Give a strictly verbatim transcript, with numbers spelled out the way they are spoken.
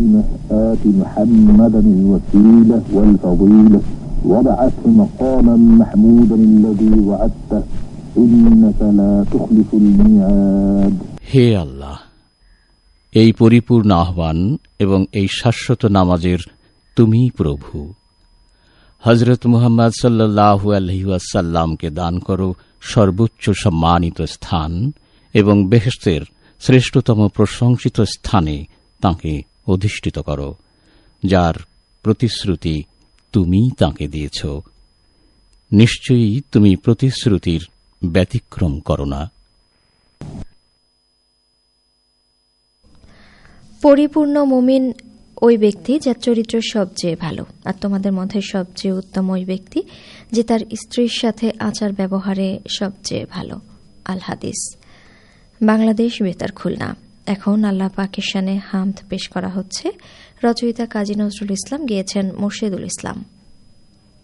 آت محمدا الوسيلة والفضيلة وابعثه مقاما محمودا الذي وعدته إنك لا تخلف الميعاد. হে আল্লাহ, এই পরিপূর্ণ আহ্বান এবং এই শাশ্বত নামাজের তুমি প্রভু। হযরত মুহাম্মদ সাল্লাল্লাহু আলাইহি ওয়াসাল্লামকে দান করো সর্বোচ্চ সম্মানিত স্থান এবং বেহেশতের শ্রেষ্ঠতম প্রশংসিত স্থানে তাঁকে অধিষ্ঠিত করো, যার প্রতিশ্রুতি তুমি তাঁকে দিয়েছ। নিশ্চয়ই তুমি প্রতিশ্রুতির ব্যতিক্রম করো না। পরিপূর্ণ মুমিন ওই ব্যক্তি যার চরিত্র সবচেয়ে ভালো, আর তোমাদের মধ্যে সবচেয়ে উত্তম ওই ব্যক্তি যে তার স্ত্রীর সাথে আচার ব্যবহারে সবচেয়ে ভালো। আল হাদিস। বাংলাদেশ বেতার, খুলনা। এখন আল্লাহ পাকের শানে হামদ পেশ করা হচ্ছে। রচয়িতা কাজী নজরুল ইসলাম, গেয়েছেন মুর্শিদুল ইসলাম।